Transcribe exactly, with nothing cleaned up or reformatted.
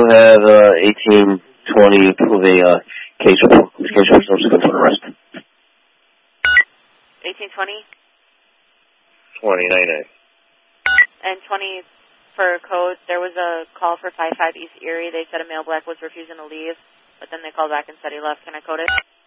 have uh, eighteen twenty Pennsylvania case report. Case report is good for arrest. eighteen twenty? twenty ninety. And twenty for code, there was a call for five five East Erie. They said a male black was refusing to leave, but then they called back and said he left. Can I code it?